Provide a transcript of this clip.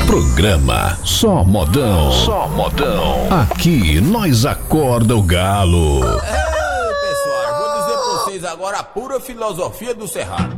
Programa Só Modão. Só Modão. Aqui nós acorda o galo. Pessoal, vou dizer pra vocês agora a pura filosofia do Cerrado.